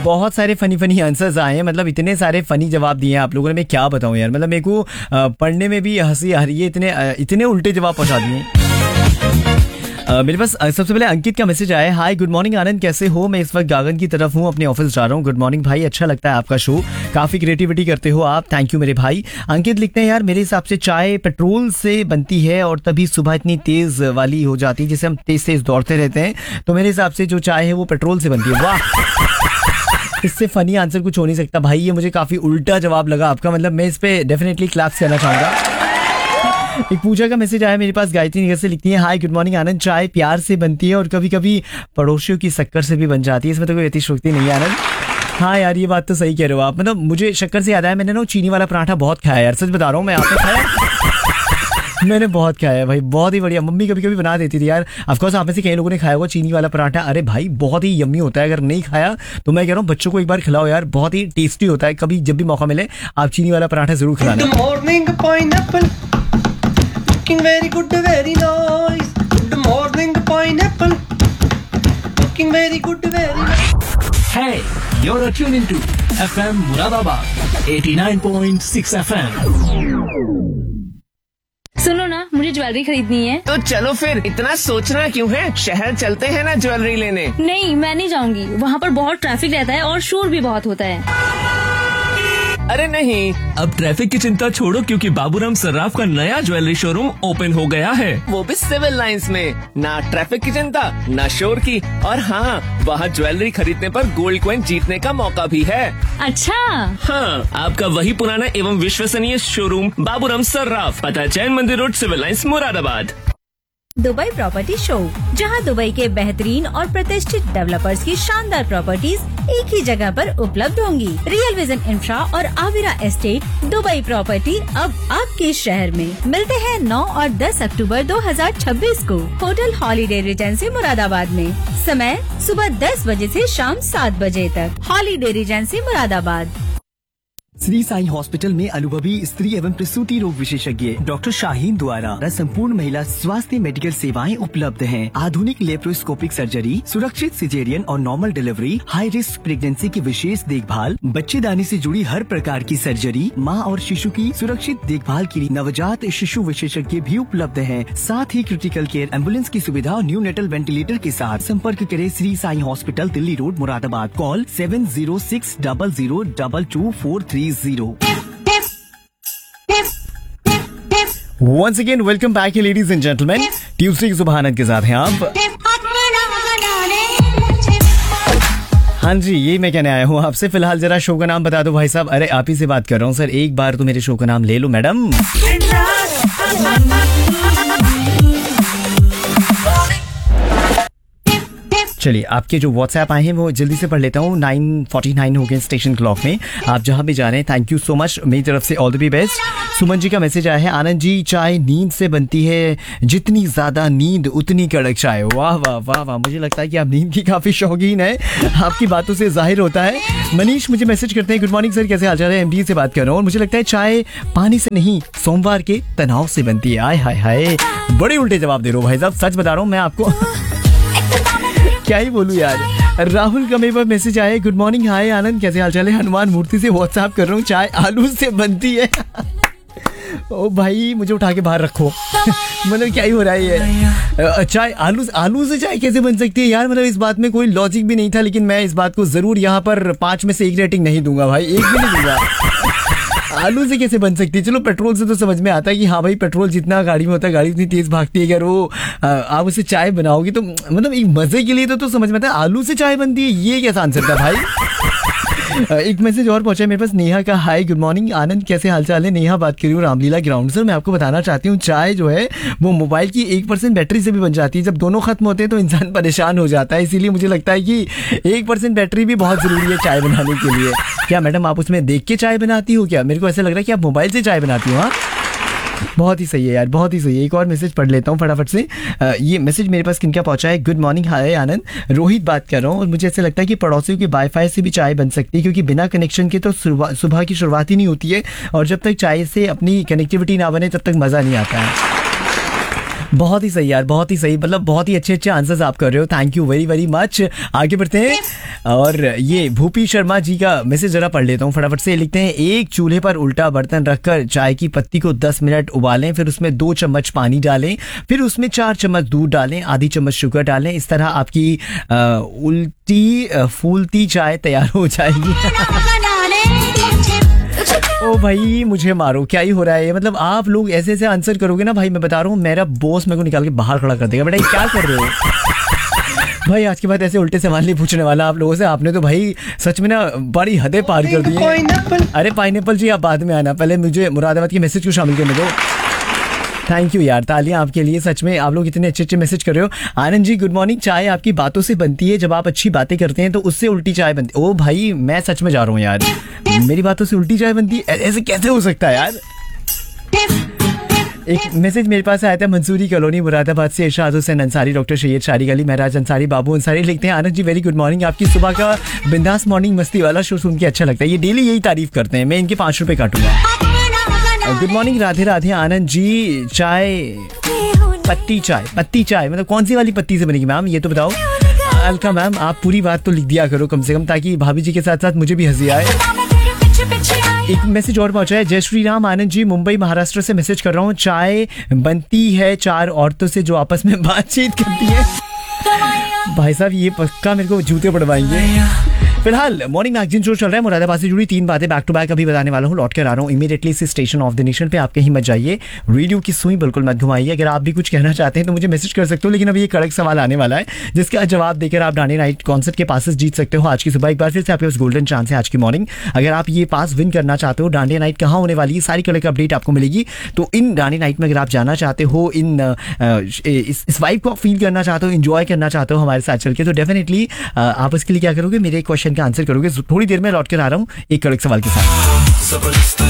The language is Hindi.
बहुत सारे फनी आंसर्स आए हैं, मतलब इतने सारे फनी जवाब दिए हैं आप लोगों ने, मैं क्या बताऊं यार, मतलब मेरे को पढ़ने में भी हंसी आ रही है, इतने उल्टे जवाब पहुंचा दिए। मेरे पास सबसे पहले अंकित का मैसेज आया है। हाय गुड मॉर्निंग आनंद, कैसे हो? मैं इस वक्त गागन की तरफ हूँ, अपने ऑफिस जा रहा हूँ। गुड मॉर्निंग भाई, अच्छा लगता है आपका शो, काफी क्रिएटिविटी करते हो आप, थैंक यू मेरे भाई। अंकित लिखते हैं यार मेरे हिसाब से चाय पेट्रोल से बनती है और तभी सुबह इतनी तेज वाली हो जाती है, जैसे हम तेज तेज दौड़ते रहते हैं, तो मेरे हिसाब से जो चाय है वो पेट्रोल से बनती है। वाह, इससे फनी आंसर कुछ हो नहीं सकता भाई, ये मुझे काफी उल्टा जवाब लगा आपका, मतलब मैं इस पे डेफिनेटली क्लैप्स करना चाहूंगा। एक पूजा का मैसेज आया मेरे पास, गायत्री नगर से लिखती है। हाय गुड मॉर्निंग आनंद, चाय प्यार से बनती है और कभी कभी पड़ोसियों की शक्कर से भी बन जाती है, इसमें तो कोई अतिशयोक्ति नहीं है आनंद। हाँ यार ये बात तो सही कह रहे हो आप, मतलब मुझे शक्कर से याद आया, मैंने ना चीनी वाला पराठा बहुत खाया यार, सच बता रहा हूँ मैं, आपने खाया? मैंने बहुत खाया है भाई, बहुत ही बढ़िया, मम्मी कभी कभी बना देती थी यार। ऑफकोर्स आप में से कई लोगों ने खाया होगा चीनी वाला पराठा, अरे भाई बहुत ही यम्मी होता है, अगर नहीं खाया तो मैं कह रहा हूँ बच्चों को एक बार खिलाओ यार, बहुत ही टेस्टी होता है, कभी जब भी मौका मिले आप चीनी वाला पराठा जरूर खिलाना। Looking very good, very nice. Good morning, pineapple. Looking very good, very nice. Hey, you're tuned into FM Muradabad 89.6 FM. सुनो ना, मुझे ज्वेलरी खरीदनी है। तो चलो फिर, इतना सोचना क्यों है, शहर चलते हैं ना ज्वेलरी लेने। नहीं मैं नहीं जाऊंगी, वहाँ पर बहुत ट्रैफिक रहता है और शोर भी बहुत होता है। अरे नहीं, अब ट्रैफिक की चिंता छोड़ो, क्योंकि बाबूराम सर्राफ का नया ज्वेलरी शोरूम ओपन हो गया है, वो भी सिविल लाइंस में। ना ट्रैफिक की चिंता, ना शोर की, और हाँ वहाँ ज्वेलरी खरीदने पर गोल्ड कॉइन जीतने का मौका भी है। अच्छा हाँ, आपका वही पुराना एवं विश्वसनीय शोरूम बाबूराम सर्राफ, पता जैन मंदिर road, civil lines, Moradabad. Dubai property show, जहां दुबई के बेहतरीन और प्रतिष्ठित डेवलपर्स की शानदार प्रॉपर्टीज एक ही जगह पर उपलब्ध होंगी। रियल विजन इंफ्रा और आविरा एस्टेट दुबई प्रॉपर्टी अब आपके शहर में। मिलते हैं 9 और 10 अक्टूबर 2026 को होटल हॉलीडे रिजेंसी मुरादाबाद में। समय सुबह 10 बजे से शाम 7 बजे तक। Holiday Regency Moradabad. Shri Sai hospital में अनुभवी स्त्री एवं प्रसूति रोग विशेषज्ञ डॉक्टर शाहीन द्वारा संपूर्ण महिला स्वास्थ्य मेडिकल सेवाएं उपलब्ध हैं। आधुनिक लेप्रोस्कोपिक सर्जरी, सुरक्षित सिजेरियन और normal delivery, high risk pregnancy की विशेष देखभाल, बच्चेदानी से जुड़ी हर प्रकार की सर्जरी, माँ और शिशु की सुरक्षित देखभाल के लिए नवजात शिशु विशेषज्ञ भी उपलब्ध हैं। साथ ही क्रिटिकल केयर एम्बुलेंस की सुविधा और न्यू नेटल वेंटिलेटर के साथ। संपर्क करें Shri Sai hospital, Delhi road, Moradabad. Call 7060002243। Once again, welcome back, ladies and gentlemen. Tuesday की सुबह आनंद के साथ हैं आप। हाँ जी, ये मैं कहने आया हूँ आपसे। फिलहाल जरा शो का नाम बता दो भाई साहब। अरे आप ही से बात कर रहा हूँ सर, एक बार तो मेरे शो का नाम ले लो मैडम। चलिए, आपके जो व्हाट्सएप आए हैं वो जल्दी से पढ़ लेता हूँ। 9:49 हो गए स्टेशन क्लॉक में। आप जहाँ भी जा रहे हैं, थैंक यू सो मच, मेरी तरफ से all the best. Suman ji का मैसेज आया है। आनंद जी, चाय नींद से बनती है, जितनी ज्यादा नींद उतनी कड़क चाय। वाह वाह वाह वाह, मुझे लगता है कि आप नींद की काफी शौकीन है, आपकी बातों से जाहिर होता है। मनीष मुझे मैसेज करते हैं, गुड मॉर्निंग सर, कैसे हाल चाल है? एमडी से बात कर रहा हूँ और मुझे लगता है चाय पानी से नहीं, सोमवार के तनाव से बनती है। आय हाय हाय, बड़े उल्टे जवाब दे रहे हो भाई साहब, सच बता रहा हूँ मैं आपको। क्या ही बोलूं यार। राहुल का मेरे पास मैसेज आया है, गुड मॉर्निंग, हाय आनंद, कैसे हाल चाल है? हनुमान मूर्ति से व्हाट्सएप कर रहा हूँ, चाय आलू से बनती है। ओ भाई, मुझे उठा के बाहर रखो। मतलब क्या ही हो रहा है ये? चाय आलू से चाय कैसे बन सकती है यार? मतलब इस बात में कोई लॉजिक भी नहीं था, लेकिन मैं इस बात को जरूर यहाँ पर 5 में से 1 रेटिंग नहीं दूंगा भाई, 1 भी नहीं दूंगा। आलू से कैसे बन सकती है? चलो पेट्रोल से तो समझ में आता है कि हाँ भाई, पेट्रोल जितना गाड़ी में होता है, गाड़ी उतनी तेज भागती है। अगर वो आप उसे चाय बनाओगी तो मतलब एक मजे के लिए तो समझ में आता है। आलू से चाय बनती है, ये कैसा आंसर था भाई? एक मैसेज और पहुंचा है मेरे पास, नेहा का। हाय गुड मॉर्निंग आनंद, कैसे हालचाल है? नेहा बात कर रही हूँ रामलीला ग्राउंड से। मैं आपको बताना चाहती हूँ, चाय जो है वो मोबाइल की 1% बैटरी से भी बन जाती है। जब दोनों खत्म होते हैं तो इंसान परेशान हो जाता है, इसीलिए मुझे लगता है कि 1% बैटरी भी बहुत जरूरी है चाय बनाने के लिए। क्या मैडम आप उसमें देख के चाय बनाती हो क्या? मेरे को ऐसा लग रहा है कि आप मोबाइल से चाय बनाती हो। हाँ, बहुत ही सही है यार, बहुत ही सही है। एक और मैसेज पढ़ लेता हूँ फटाफट से। ये मैसेज मेरे पास किनका पहुंचा है? गुड मॉर्निंग, हाय आनंद, रोहित बात कर रहा हूँ और मुझे ऐसा लगता है कि पड़ोसियों के वाईफाई से भी चाय बन सकती है, क्योंकि बिना कनेक्शन के तो सुबह की शुरुआत ही नहीं होती है, और जब तक चाय से अपनी कनेक्टिविटी ना बने तब तक मज़ा नहीं आता है। बहुत ही सही यार, बहुत ही सही, मतलब बहुत ही अच्छे अच्छे आंसर्स आप कर रहे हो। Thank you very very much. आगे बढ़ते हैं और ये भूपी शर्मा जी का मैसेज जरा पढ़ लेता हूँ फटाफट से। लिखते हैं एक चूल्हे पर उल्टा बर्तन रखकर चाय की पत्ती को 10 मिनट उबालें, फिर उसमें 2 चम्मच पानी डालें, फिर उसमें 4 चम्मच दूध डालें, आधी चम्मच शुगर डालें। इस तरह आपकी उल्टी फूलती चाय तैयार हो जाएगी। ओ भाई मुझे मारो, क्या ही हो रहा है ये, मतलब आप लोग ऐसे ऐसे आंसर करोगे ना भाई, मैं बता रहा हूँ मेरा बॉस मेरे को निकाल के बाहर खड़ा कर देगा। बेटा ये क्या कर रहे हो भाई? आज के बाद ऐसे उल्टे सवाल नहीं पूछने वाला आप लोगों से। आपने तो भाई सच में ना बड़ी हदें पार कर दी है। Pineapple. अरे पाइनएप्पल जी आप बाद में आना, पहले मुझे मुरादाबाद के मैसेज को शामिल करने दो। थैंक यू यार, तालियां आपके लिए, सच में आप लोग इतने अच्छे अच्छे मैसेज कर रहे हो। Anand ji good morning. चाय आपकी बातों से बनती है, जब आप अच्छी बातें करते हैं तो उससे उल्टी चाय बनती है। ओ भाई मैं सच में जा रहा हूँ यार, मेरी बातों से उल्टी चाय बनती है, ऐसे कैसे हो सकता है यार? एक मैसेज मेरे पास आया था मंसूरी कॉलोनी मुरादाबाद से, इरशाद हुसैन अंसारी, डॉक्टर सैयद शारिक अली, महराज अंसारी, बाबू अंसारी लिखते हैं Anand ji very good morning. आपकी सुबह का बिंदास मॉर्निंग मस्ती वाला शो सुन के अच्छा लगता है। ये डेली यही तारीफ करते हैं, मैं इनके 5 रुपए काटूंगा। Good morning Radhe Radhe Anand ji. चाय पत्ती चाय मतलब कौन सी वाली पत्ती से बनेगी मैम, ये तो बताओ। अलका मैम आप पूरी बात तो लिख दिया करो कम से कम, ताकि भाभी जी के साथ साथ मुझे भी हंसी आए। एक मैसेज और पहुंचा है, जय श्री राम आनंद जी, मुंबई महाराष्ट्र से मैसेज कर रहा हूँ। चाय बनती है 4 औरतों से जो आपस में बातचीत करती है। भाई साहब ये पक्का मेरे को जूते पड़वाएंगे। फिलहाल मॉर्निंग मैगजीन शो चल रहा है, मुरादाबाद से जुड़ी 3 बातें बैक टू बैक अभी बताने वाला हूँ। लौट कर आ रहा हूँ इमीडिएटली से स्टेशन ऑफ द नेशन पे। आप कहीं मत जाइए, रेडियो की सुई बिल्कुल मत घुमाइए। अगर आप भी कुछ कहना चाहते हैं तो मुझे मैसेज कर सकते हो, लेकिन अभी ये कड़क सवाल आने वाला है जिसका जवाब देकर आप डांडिया नाइट कॉन्सर्ट के पासेस जीत सकते हो आज की सुबह। एक बार फिर से आपके पास गोल्डन चांस है आज की मॉर्निंग। अगर आप ये पास विन करना चाहते हो, डांडिया नाइट कहाँ होने वाली है सारी कड़क अपडेट आपको मिलेगी। तो इन डांडिया नाइट में अगर आप जाना चाहते हो, इस वाइब को फील करना चाहते हो, इंजॉय करना चाहते हो हमारे साथ चल के, तो डेफिनेटली आप इसके लिए क्या करोगे, मेरे एक क्वेश्चन का आंसर करोगे। थोड़ी देर में लौट कर आ रहा हूँ एक कड़क सवाल के साथ।